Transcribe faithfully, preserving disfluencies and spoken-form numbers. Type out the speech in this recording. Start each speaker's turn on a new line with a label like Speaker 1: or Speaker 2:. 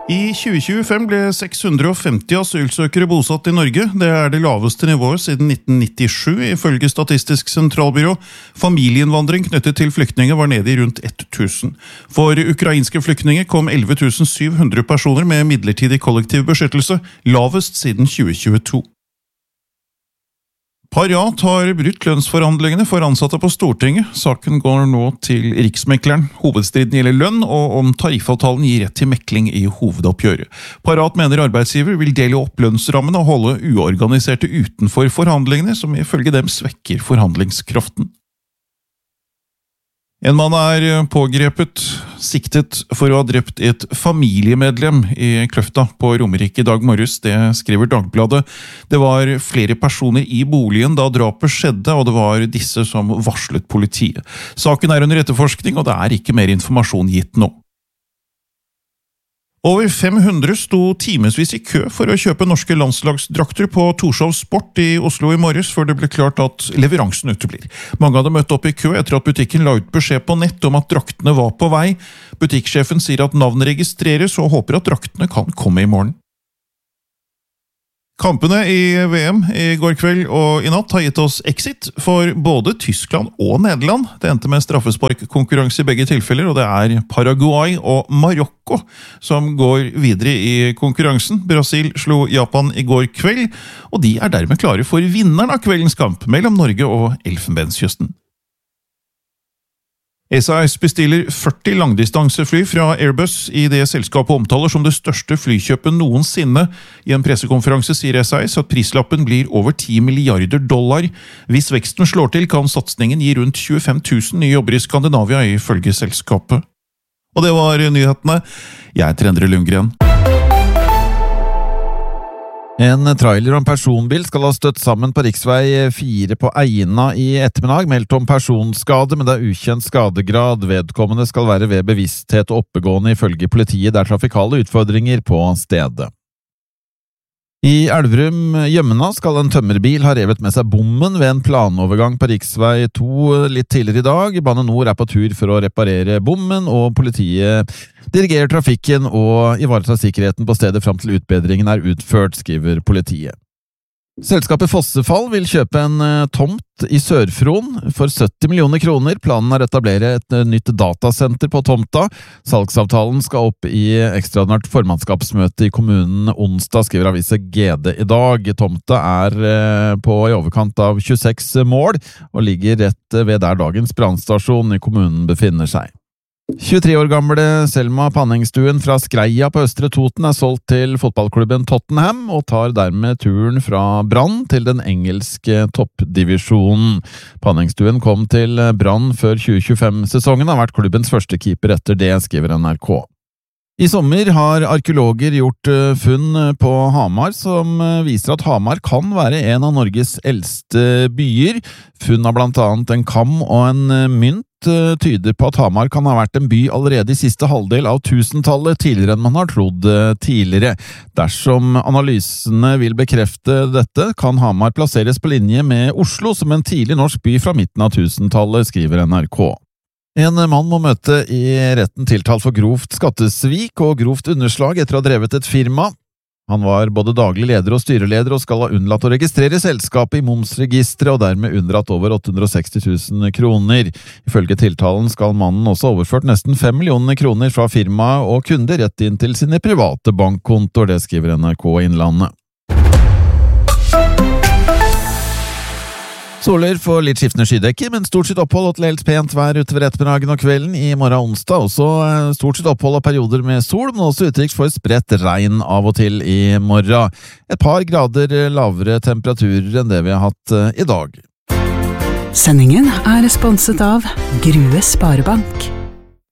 Speaker 1: I tjue tjuefem ble seks hundre og femti asylsøkere bosatt i Norge. Det er det laveste nivået siden nitten nittisju, ifølge Statistisk sentralbyrå. Familieinnvandring knyttet til flyktninger var nede i rundt tusen. For ukrainske flyktninger kom elleve tusen syv hundre personer med midlertidig kollektiv beskyttelse, lavest siden tjue tjueto. Parat har brutt lønnsforhandlingene for ansatte på Stortinget. Saken går nå til Riksmekleren. Hovedstriden gjelder lønn, og om tariffavtalen gir rett til mekling i hovedoppgjøret. Parat mener arbeidsgiver vil dele opp lønnsrammen og holde uorganiserte utenfor forhandlingene, som ifølge dem svekker forhandlingskraften. En mann er pågrepet, siktet for å ha drept et familiemedlem i Kløfta på Romerike i dag morges, det skriver Dagbladet. Det var flere personer i boligen da drapet skjedde, og det var disse som varslet politiet. Saken er under etterforskning, og det er ikke mer informasjon gitt nå. Over fem hundre sto timesvis i kø for å kjøpe norske landslagsdrakter på Torshov Sport i Oslo i morges, før det ble klart at leveransen uteblir. Mange hadde møtt opp i kø etter at butikken la ut beskjed på nett om at draktene var på vei. Butikksjefen sier at navnet registreres og håper at draktene kan komme i morgen. Kampene i V M i går kveld og i natt har gitt oss exit for både Tyskland og Nederland. Det endte med straffesparkkonkurranse i begge tilfeller, og det er Paraguay og Marokko som går videre i konkurransen. Brasil slo Japan i går kveld, og de er dermed klare for vinneren av kveldens kamp mellom Norge og Elfenbenskysten. S A S bestiller førti langdistansefly fra Airbus i det selskapet omtaler som det største flykjøpet noensinne. I en pressekonferanse sier S A S at prislappen blir over ti milliarder dollar. Hvis veksten slår til, kan satsningen gi rundt tjuefem tusen nye jobber i Skandinavia, ifølge selskapet. Og det var nyhetene. Jeg heter Endre Lundgren.
Speaker 2: En trailer og en personbil skal ha støtt sammen på riksvei fire på Eina i ettermiddag, meldt om personskade, men det er ukjent skadegrad. Vedkommende skal være ved bevissthet og oppegående ifølge politiet. Det er trafikale utfordringer på stedet. I Elverum Gjømna skal en tømmerbil ha revet med seg bommen ved en planovergang på riksvei to litt tidligere i dag. Bane Nor er på tur for å reparere bommen, og politiet dirigerer trafikken og ivaretar sikkerheten på stedet fram til utbedringen er utført, skriver politiet. Selskapet Fossefall vil kjøpe en tomt i Sør-Fron for sytti millioner kroner. Planen er å etablere et nytt datasenter på tomta. Salgsavtalen skal opp i ekstraordinært formannskapsmøte i kommunen onsdag, skriver avisa G D i dag. Tomta er på i overkant av tjueseks mål, og ligger rett ved der dagens brannstasjon i kommunen befinner seg. tjuetre år gamle Selma Panningstuen fra Skreia på Østre Toten er solgt til fotballklubben Tottenham og tar dermed turen fra Brann til den engelske toppdivisjonen. Panningstuen kom til Brann før tjue tjuefem-sesongen og har vært klubbens første keeper etter det, skriver N R K. I sommer har arkeologer gjort funn på Hamar som viser at Hamar kan være en av Norges eldste byer. Funn av blant annet en kam og en mynt tyder på at Hamar kan ha vært en by allerede i siste halvdel av tusentallet, tidligere enn man har trodd tidligere. Dersom analysene vil bekrefte dette, kan Hamar plasseres på linje med Oslo som en tidlig norsk by fra midten av tusentallet, skriver N R K. En mann må møte i retten tiltalt for grovt skattesvik og grovt underslag etter å ha drevet et firma. Han var både daglig leder og styreleder og skal ha unnlatt å registrere selskapet i momsregistret og dermed unndratt over åtte hundre og seksti tusen kroner. Ifølge tiltalen skal mannen også ha overført nesten fem millioner kroner fra firmaet og kunder rett inn til sine private bankkontoer, det skriver N R K Innlandet. Soler får litt skiftende skydekker, men stort sett opphold og til helt pent vær utover ettermiddagen og kvelden. I morgen onsdag også stort sett opphold og perioder med sol, men også uttrykk for spredt regn av og til i morgen. Et par grader lavere temperaturer enn det vi har hatt i dag.
Speaker 3: Sendingen er sponset av Grue Sparebank.